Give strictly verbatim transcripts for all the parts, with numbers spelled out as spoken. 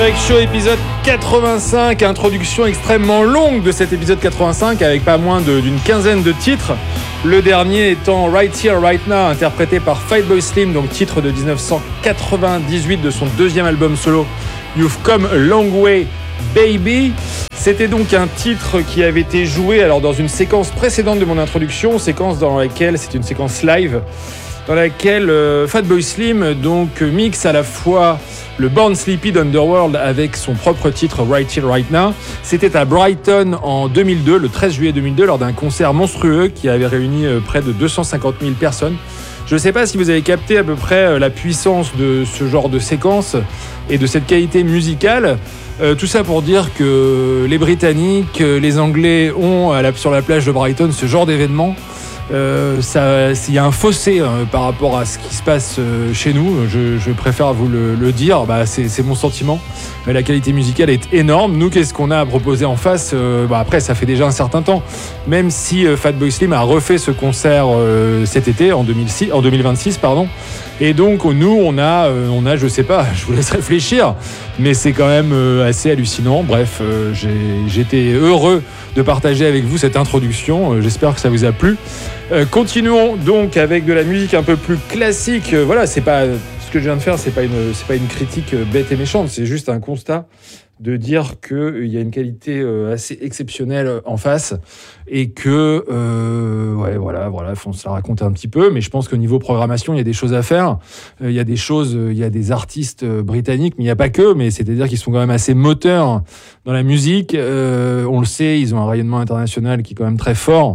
Greg Show épisode quatre-vingt-cinq, introduction extrêmement longue de cet épisode quatre-vingt-cinq avec pas moins de, d'une quinzaine de titres. Le dernier étant Right Here, Right Now, interprété par Fatboy Slim, donc titre de dix-neuf cent quatre-vingt-dix-huit de son deuxième album solo You've Come a Long Way Baby. C'était donc un titre qui avait été joué alors dans une séquence précédente de mon introduction, séquence dans laquelle, c'est une séquence live, dans laquelle euh, Fatboy Slim donc mixe à la fois le Born Sleepy d'Underworld avec son propre titre Right Here Right Now. C'était à Brighton en deux mille deux, le treize juillet deux mille deux, lors d'un concert monstrueux qui avait réuni euh, près de deux cent cinquante mille personnes. Je ne sais pas si vous avez capté à peu près la puissance de ce genre de séquence et de cette qualité musicale. Euh, tout ça pour dire que les Britanniques, les Anglais ont à la, sur la plage de Brighton ce genre d'événement. Euh, il y a un fossé euh, par rapport à ce qui se passe euh, chez nous, je, je préfère vous le, le dire, bah, c'est, c'est mon sentiment. Mais la qualité musicale est énorme. Nous, qu'est-ce qu'on a à proposer en face? euh, bah, Après, ça fait déjà un certain temps. Même si euh, Fatboy Slim a refait ce concert euh, cet été, en, deux mille six, en deux mille vingt-six, pardon. Et donc, nous, on a, euh, on a, je sais pas, je vous laisse réfléchir, mais c'est quand même euh, assez hallucinant. Bref, euh, j'ai, j'étais heureux de partager avec vous cette introduction. Euh, j'espère que ça vous a plu. Euh, continuons donc avec de la musique un peu plus classique. Euh, voilà, c'est pas ce que je viens de faire, c'est pas une, c'est pas une critique euh, bête et méchante, c'est juste un constat de dire qu'il euh, y a une qualité euh, assez exceptionnelle en face et que, euh, ouais, voilà, voilà, on se la raconte un petit peu, mais je pense qu'au niveau programmation, il y a des choses à faire. Euh, il y a des choses, il y a des artistes euh, britanniques, mais il n'y a pas que, mais c'est-à-dire qu'ils sont quand même assez moteurs dans la musique. Euh, on le sait, ils ont un rayonnement international qui est quand même très fort.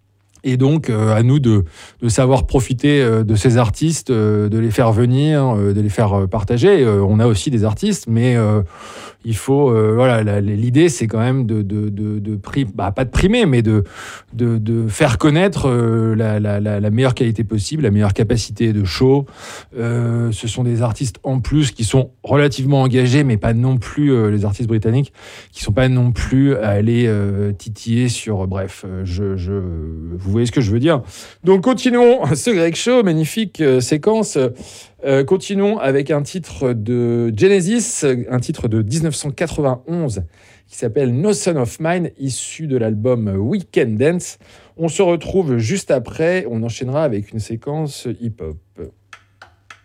Et donc, euh, à nous de, de savoir profiter euh, de ces artistes, euh, de les faire venir, euh, de les faire euh, partager. Euh, on a aussi des artistes, mais euh, il faut... Euh, voilà, la, l'idée, c'est quand même de... de, de, de prim, bah, pas de primer, mais de, de, de faire connaître euh, la, la, la, la meilleure qualité possible, la meilleure capacité de show. Euh, ce sont des artistes, en plus, qui sont relativement engagés, mais pas non plus, euh, les artistes britanniques, qui sont pas non plus à aller euh, titiller sur... Bref, euh, je... je vous Vous voyez ce que je veux dire. Donc continuons ce Greg Show, magnifique euh, séquence. Euh, continuons avec un titre de Genesis, un titre de dix-neuf cent quatre-vingt-onze qui s'appelle No Son of Mine, issu de l'album Weekend Dance. On se retrouve juste après, on enchaînera avec une séquence hip-hop.